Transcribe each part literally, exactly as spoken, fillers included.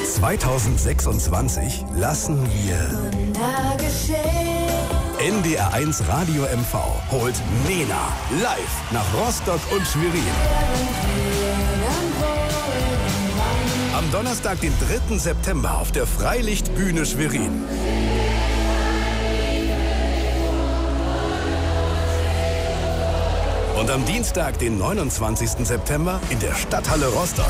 zwanzig sechsundzwanzig lassen wir N D R eins Radio M V holt Nena live nach Rostock und Schwerin. Am Donnerstag, den dritten September auf der Freilichtbühne Schwerin. Und am Dienstag, den neunundzwanzigsten September in der Stadthalle Rostock.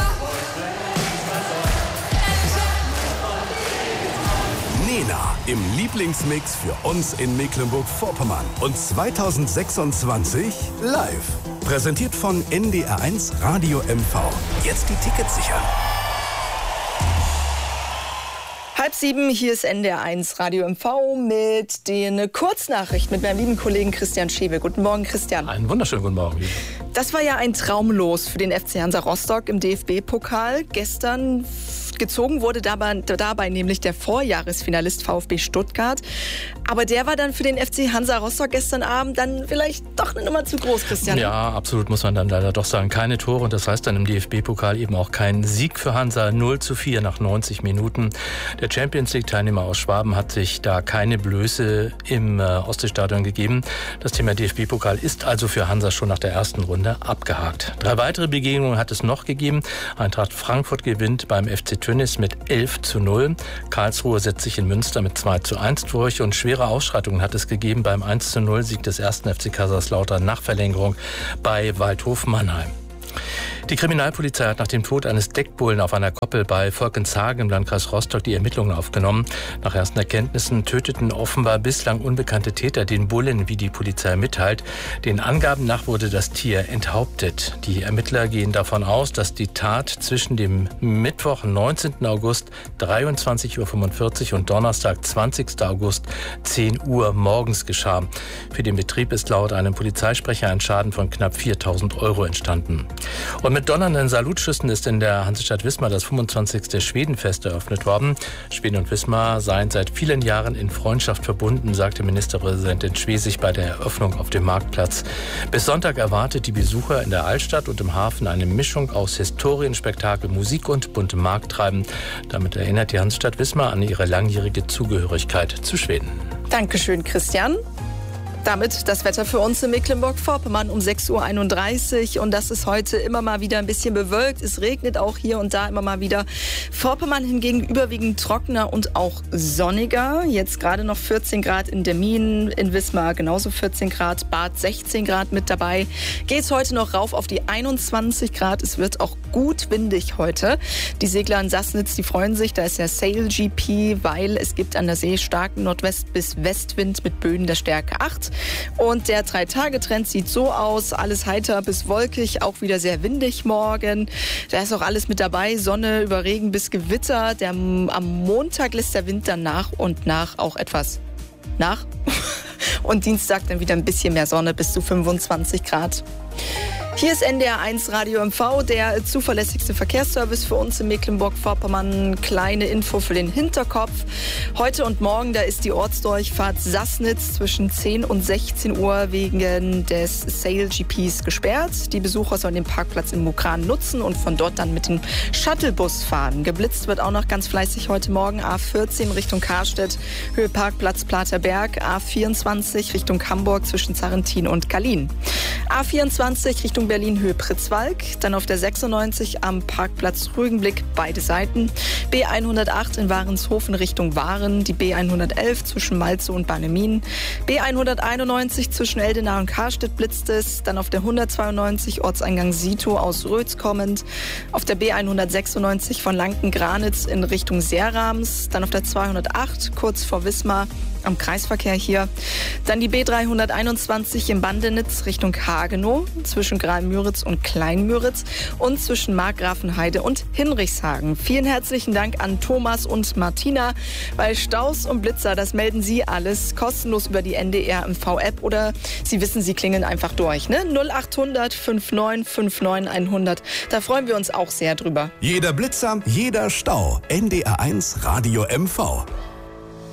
Nena im Lieblingsmix für uns in Mecklenburg-Vorpommern. Und zwanzig sechsundzwanzig live. Präsentiert von N D R eins Radio M V. Jetzt die Tickets sichern. Halb sieben, hier ist N D R eins Radio M V mit den Kurznachrichten mit meinem lieben Kollegen Christian Schewe. Guten Morgen, Christian. Einen wunderschönen guten Morgen. Das war ja ein Traumlos für den F C Hansa Rostock im D F B-Pokal. Gestern gezogen wurde dabei, dabei nämlich der Vorjahresfinalist VfB Stuttgart. Aber der war dann für den F C Hansa Rostock gestern Abend dann vielleicht doch eine Nummer zu groß, Christian. Ja, absolut, muss man dann leider doch sagen. Keine Tore und das heißt dann im D F B-Pokal eben auch kein Sieg für Hansa. null zu vier nach neunzig Minuten. Der Champions League-Teilnehmer aus Schwaben hat sich da keine Blöße im äh, Ostseestadion gegeben. Das Thema D F B-Pokal ist also für Hansa schon nach der ersten Runde abgehakt. Drei weitere Begegnungen hat es noch gegeben. Eintracht Frankfurt gewinnt beim F C Tönnies mit elf zu null. Karlsruhe setzt sich in Münster mit zwei zu eins durch und schwere Ausschreitungen hat es gegeben beim eins zu null Sieg des ersten F C Kaiserslautern nach Verlängerung bei Waldhof Mannheim. Die Kriminalpolizei hat nach dem Tod eines Deckbullen auf einer Koppel bei Volkenshagen im Landkreis Rostock die Ermittlungen aufgenommen. Nach ersten Erkenntnissen töteten offenbar bislang unbekannte Täter den Bullen, wie die Polizei mitteilt. Den Angaben nach wurde das Tier enthauptet. Die Ermittler gehen davon aus, dass die Tat zwischen dem Mittwoch, neunzehnten August, dreiundzwanzig Uhr fünfundvierzig und Donnerstag, zwanzigsten August, zehn Uhr morgens geschah. Für den Betrieb ist laut einem Polizeisprecher ein Schaden von knapp viertausend Euro entstanden. Und mit donnernden Salutschüssen ist in der Hansestadt Wismar das fünfundzwanzigste Schwedenfest eröffnet worden. Schweden und Wismar seien seit vielen Jahren in Freundschaft verbunden, sagte Ministerpräsidentin Schwesig bei der Eröffnung auf dem Marktplatz. Bis Sonntag erwartet die Besucher in der Altstadt und im Hafen eine Mischung aus Historienspektakel, Musik und buntem Markttreiben. Damit erinnert die Hansestadt Wismar an ihre langjährige Zugehörigkeit zu Schweden. Dankeschön, Christian. Damit das Wetter für uns in Mecklenburg-Vorpommern um sechs Uhr einunddreißig. Und das ist heute immer mal wieder ein bisschen bewölkt. Es regnet auch hier und da immer mal wieder. Vorpommern hingegen überwiegend trockener und auch sonniger. Jetzt gerade noch vierzehn Grad in Demmin, in Wismar genauso vierzehn Grad, Bad sechzehn Grad mit dabei. Geht's heute noch rauf auf die einundzwanzig Grad. Es wird auch gut windig heute. Die Segler in Sassnitz, die freuen sich. Da ist ja Sail G P, weil es gibt an der See starken Nordwest- bis Westwind mit Böen der Stärke acht. Und der Drei-Tage-Trend sieht so aus, alles heiter bis wolkig, auch wieder sehr windig morgen. Da ist auch alles mit dabei, Sonne über Regen bis Gewitter. Der, am Montag lässt der Wind dann nach und nach auch etwas nach. Und Dienstag dann wieder ein bisschen mehr Sonne bis zu fünfundzwanzig Grad. Hier ist N D R eins Radio M V, der zuverlässigste Verkehrsservice für uns in Mecklenburg-Vorpommern. Kleine Info für den Hinterkopf. Heute und morgen, da ist die Ortsdurchfahrt Sassnitz zwischen zehn und sechzehn Uhr wegen des Sail G Ps gesperrt. Die Besucher sollen den Parkplatz in Mukran nutzen und von dort dann mit dem Shuttlebus fahren. Geblitzt wird auch noch ganz fleißig heute Morgen A vierzehn Richtung Karstedt, Höhe Parkplatz Platerberg, A vierundzwanzig Richtung Hamburg zwischen Zarrentin und Kalin. A vierundzwanzig Richtung Berlin Höhe Pritzwalk, dann auf der sechsundneunzig am Parkplatz Rügenblick beide Seiten, B hundertacht in Warenshofen Richtung Waren, die B hundertelf zwischen Malzow und Barnemin, B hunderteinundneunzig zwischen Eldenau und Karstedt blitzt es, dann auf der hundertzweiundneunzig Ortseingang Sito aus Rötz kommend, auf der B hundertsechsundneunzig von Lanken-Granitz in Richtung Seerams, dann auf der zweihundertacht kurz vor Wismar am Kreisverkehr hier, dann die B dreihunderteinundzwanzig in Bandenitz Richtung Hagenow zwischen Graal-Müritz und Klein-Müritz und zwischen Markgrafenheide und Hinrichshagen. Vielen herzlichen Dank an Thomas und Martina, weil Staus und Blitzer, das melden Sie alles kostenlos über die N D R M V App oder Sie wissen, Sie klingeln einfach durch, ne? null achthundert neunundfünfzig neunundfünfzig hundert. Da freuen wir uns auch sehr drüber. Jeder Blitzer, jeder Stau. N D R eins Radio M V.